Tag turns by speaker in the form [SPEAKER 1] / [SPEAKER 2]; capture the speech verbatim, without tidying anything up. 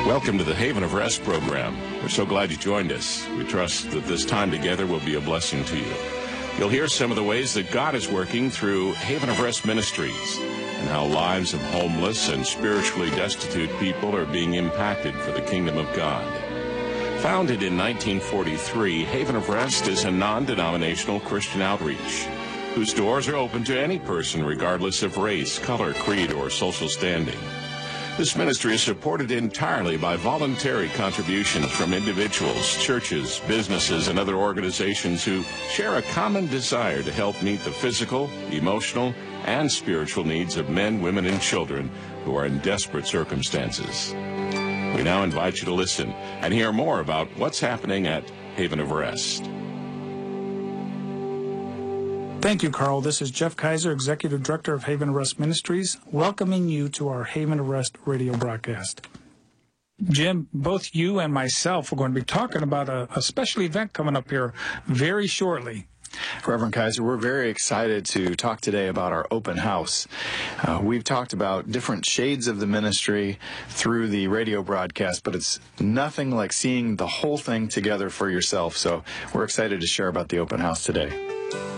[SPEAKER 1] Welcome to the Haven of Rest program. We're so glad you joined us. We trust that this time together will be a blessing to you. You'll hear some of the ways that God is working through Haven of Rest Ministries and how lives of homeless and spiritually destitute people are being impacted for the kingdom of God. Founded in nineteen forty-three, Haven of Rest is a non-denominational Christian outreach whose doors are open to any person regardless of race, color, creed, or social standing. This ministry is supported entirely by voluntary contributions from individuals, churches, businesses, and other organizations who share a common desire to help meet the physical, emotional, and spiritual needs of men, women, and children who are in desperate circumstances. We now invite you to listen and hear more about what's happening at Haven of Rest.
[SPEAKER 2] Thank you, Carl. This is Jeff Kaiser, Executive Director of Haven of Rest Ministries, welcoming you to our Haven of Rest radio broadcast. Jim, both you and myself are going to be talking about a, a special event coming up here very shortly.
[SPEAKER 3] Reverend Kaiser, we're very excited to talk today about our open house. Uh, we've talked about different shades of the ministry through the radio broadcast, but it's nothing like seeing the whole thing together for yourself. So we're excited to share about the open house today.